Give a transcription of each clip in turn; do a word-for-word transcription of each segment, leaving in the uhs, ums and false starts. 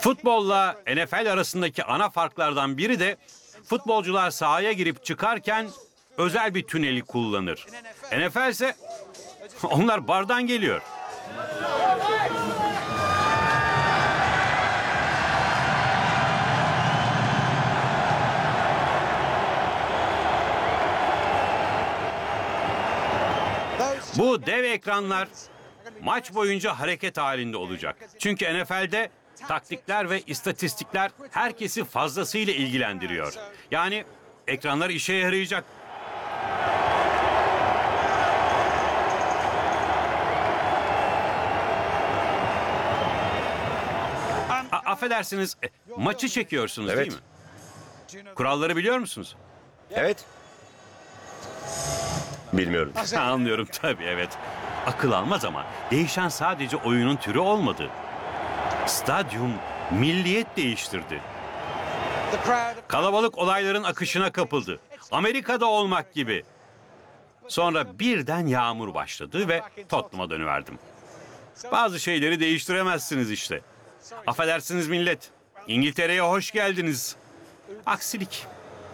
Futbolla N F L arasındaki ana farklardan biri de futbolcular sahaya girip çıkarken özel bir tüneli kullanır. N F L ise onlar bardan geliyor. Bu dev ekranlar maç boyunca hareket halinde olacak. Çünkü N F L'de taktikler ve istatistikler herkesi fazlasıyla ilgilendiriyor. Yani ekranlar işe yarayacak. A- affedersiniz, e, maçı çekiyorsunuz Evet. değil mi? Kuralları biliyor musunuz? Evet. Bilmiyorum. Anlıyorum tabii, evet. Akıl almaz ama değişen sadece oyunun türü olmadı. Stadyum milliyet değiştirdi. Kalabalık olayların akışına kapıldı. Amerika'da olmak gibi. Sonra birden yağmur başladı ve Tottenham'a dönüverdim. Bazı şeyleri değiştiremezsiniz işte. Affedersiniz millet. İngiltere'ye hoş geldiniz. Aksilik.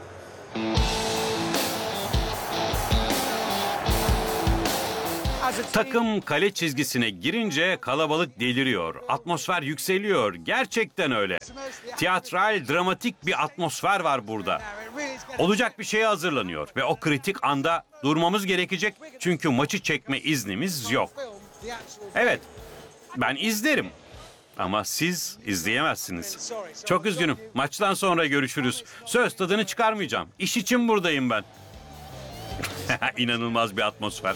Takım kale çizgisine girince kalabalık deliriyor. Atmosfer yükseliyor. Gerçekten öyle. Tiyatral, dramatik bir atmosfer var burada. Olacak bir şeye hazırlanıyor ve o kritik anda durmamız gerekecek çünkü maçı çekme iznimiz yok. Evet, ben izlerim. Ama siz izleyemezsiniz. Çok üzgünüm. Maçtan sonra görüşürüz. Söz, tadını çıkarmayacağım. İş için buradayım ben. İnanılmaz bir atmosfer.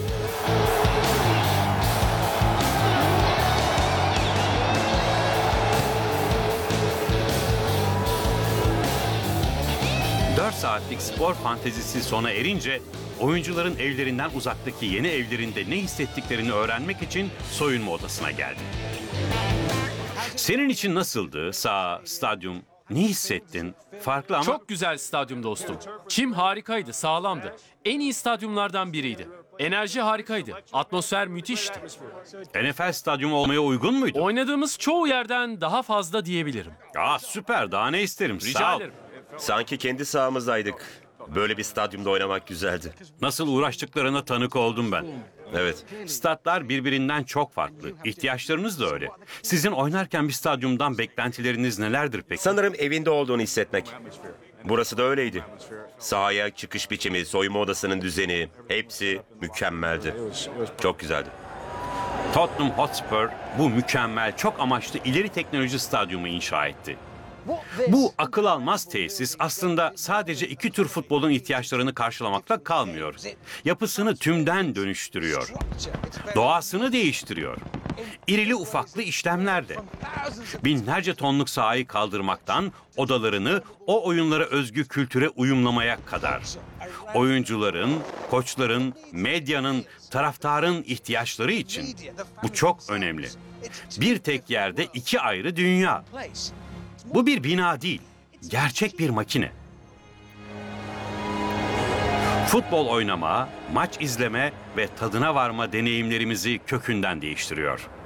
dört saatlik spor fantezisi sona erince oyuncuların evlerinden uzaktaki yeni evlerinde ne hissettiklerini öğrenmek için soyunma odasına geldim. Senin için nasıldı saha, stadyum? Ne hissettin? Farklı ama... Çok güzel stadyum dostum. Çim harikaydı, sağlamdı. En iyi stadyumlardan biriydi. Enerji harikaydı. Atmosfer müthişti. N F L stadyumu olmaya uygun muydu? Oynadığımız çoğu yerden daha fazla diyebilirim. Aa, süper. Daha ne isterim? Rica Sağ ol. ederim. Sanki kendi sahamızdaydık. Böyle bir stadyumda oynamak güzeldi. Nasıl uğraştıklarına tanık oldum ben. Evet. Statlar birbirinden çok farklı. İhtiyaçlarınız da öyle. Sizin oynarken bir stadyumdan beklentileriniz nelerdir peki? Sanırım evinde olduğunu hissetmek. Burası da öyleydi. Sahaya çıkış biçimi, soyunma odasının düzeni, hepsi mükemmeldi. Çok güzeldi. Tottenham Hotspur bu mükemmel, çok amaçlı ileri teknoloji stadyumu inşa etti. Bu akıl almaz tesis aslında sadece iki tür futbolun ihtiyaçlarını karşılamakla kalmıyor. Yapısını tümden dönüştürüyor. Doğasını değiştiriyor. İrili ufaklı işlemlerle. Binlerce tonluk sahayı kaldırmaktan odalarını o oyunlara özgü kültüre uyumlamaya kadar. Oyuncuların, koçların, medyanın, taraftarın ihtiyaçları için bu çok önemli. Bir tek yerde iki ayrı dünya. Bu bir bina değil, gerçek bir makine. Futbol oynama, maç izleme ve tadına varma deneyimlerimizi kökünden değiştiriyor.